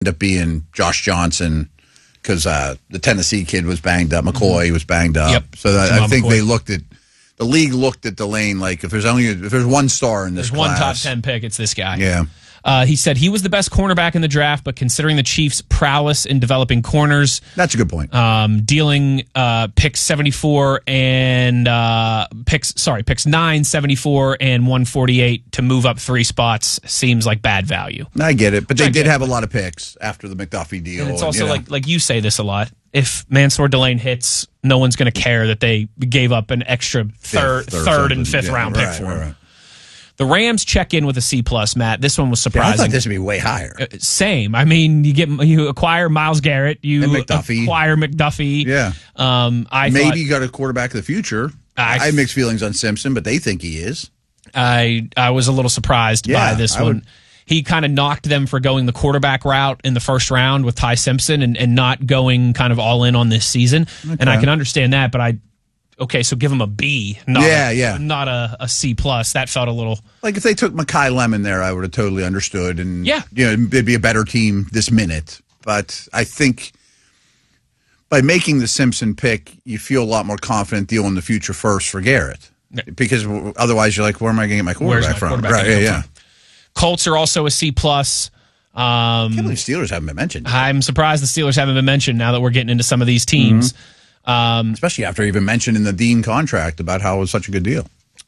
ended up being Josh Johnson because the Tennessee kid was banged up. McCoy was banged up. Yep. So I think McCoy. the league looked at Delane like if there's one star in this There's class. one top 10 pick, it's this guy. Yeah. He said he was the best cornerback in the draft, but considering the Chiefs' prowess in developing corners, That's a good point. dealing picks 74 and picks 9, 74, and 148 to move up 3 spots seems like bad value. I get it, but they did have a lot of picks after the McDuffie deal. And it's also like you say this a lot. If Mansour Delane hits, no one's going to care that they gave up an extra third and fifth round pick for him. Right. The Rams check in with a C+, Matt. This one was Yeah, I surprising. thought this would be way higher. Same. I mean, you acquire Myles Garrett, you And McDuffie. acquire McDuffie. Yeah. Maybe you got a quarterback of the future. I have mixed feelings on Simpson, but they think he is. I was a little surprised by this one. He kind of knocked them for going the quarterback route in the first round with Ty Simpson and not going kind of all in on this season. Okay. And I can understand that, but so give him a B, not a C+. That felt a little like if they took Mekhi Lemon there, I would have totally understood, and it'd be a better team this minute. But I think by making the Simpson pick, you feel a lot more confident dealing the future first for Garrett, because otherwise you're like, where am I going to get my quarterback from? Right? Colts are also a C+. I can't believe Steelers haven't been mentioned. I'm surprised the Steelers haven't been mentioned now that we're getting into some of these teams. Especially after even mentioning the Dean contract about how it was such a good deal.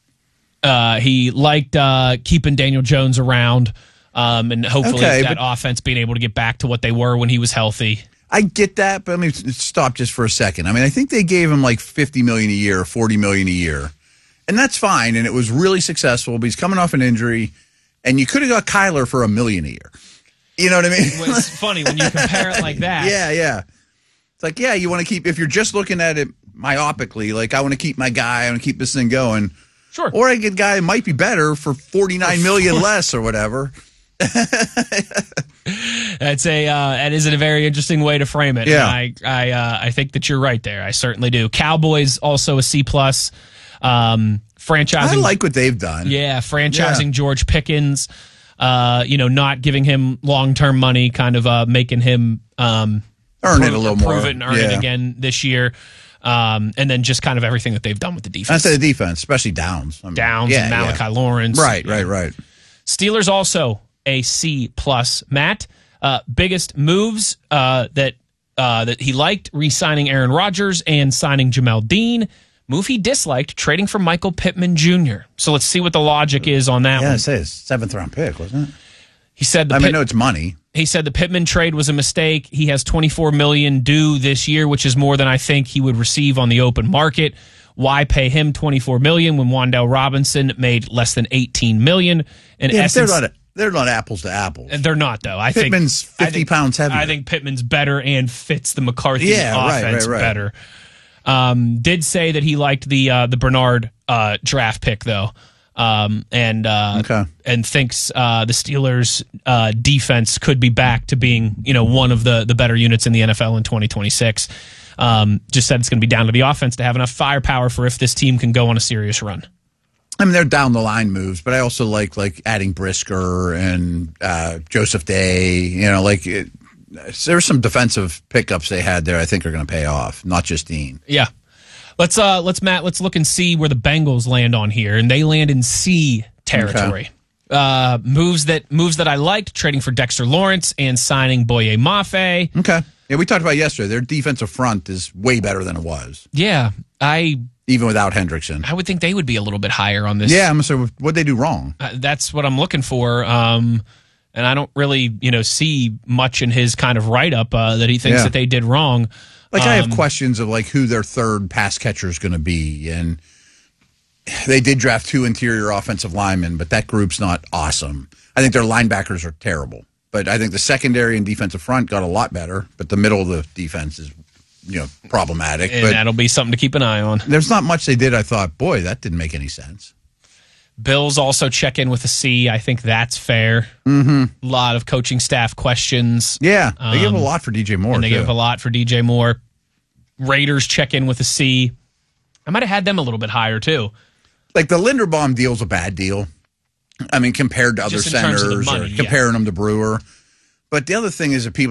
He liked keeping Daniel Jones around and hopefully that offense being able to get back to what they were when he was healthy. I get that, but let me stop just for a second. I mean, I think they gave him like $50 million a year, $40 million a year. And that's fine, and it was really successful, but he's coming off an injury. And you could have got Kyler for $1 million a year. You know what I mean? Well, it's funny when you compare it like that. Yeah. It's like, you want to keep, if you're just looking at it myopically, like I want to keep my guy, I want to keep this thing going. Sure. Or I get a guy that might be better for $49 million less or whatever. That is a very interesting way to frame it. Yeah. I think that you're right there. I certainly do. Cowboys also a C+. Franchising. I like what they've done. Yeah, franchising George Pickens, not giving him long-term money, kind of making him earn it a little more. Prove it and earn it again this year. And then just kind of everything that they've done with the defense. I say the defense, especially Downs. And Malachi Lawrence. Right. Steelers also a C+. Matt, biggest moves that he liked, re-signing Aaron Rodgers and signing Jamel Dean. Move he disliked, trading for Michael Pittman Jr. So let's see what the logic is on that one. Yeah, it says 7th round pick, wasn't it? He said I know it's money. He said the Pittman trade was a mistake. He has $24 million due this year, which is more than I think he would receive on the open market. Why pay him $24 million when Wan'Dale Robinson made less than $18 million? In essence, they're not apples to apples. They're not, though. Pittman's 50 pounds heavier. I think Pittman's better and fits the McCarthy offense better. Did say that he liked the Bernard draft pick though, and thinks the Steelers defense could be back to being one of the better units in the NFL in 2026. Just said it's going to be down to the offense to have enough firepower for if this team can go on a serious run. I mean, they're down the line moves, but I also like adding Brisker and Joseph Day. There's some defensive pickups they had there I think are going to pay off, not just Dean. Yeah. Let's look and see where the Bengals land on here, and they land in C territory. Okay. Moves that I liked, trading for Dexter Lawrence and signing Boye Mafe. Okay. Yeah, we talked about yesterday. Their defensive front is way better than it was. Yeah. Even without Hendrickson. I would think they would be a little bit higher on this. Yeah, I'm sorry, what'd they do wrong? That's what I'm looking for. And I don't really, see much in his kind of write-up that he thinks that they did wrong. I have questions of who their third pass catcher is going to be, and they did draft 2 interior offensive linemen, but that group's not awesome. I think their linebackers are terrible, but I think the secondary and defensive front got a lot better, but the middle of the defense is problematic. And that'll be something to keep an eye on. There's not much they did. I thought, boy, that didn't make any sense. Bills also check in with a C. I think that's fair. Mm-hmm. A lot of coaching staff questions. Yeah, they give a lot for DJ Moore. And they give a lot for DJ Moore. Raiders check in with a C. I might have had them a little bit higher, too. The Linderbaum deal's a bad deal. I mean, compared to other centers or comparing them to Brewer. But the other thing is that people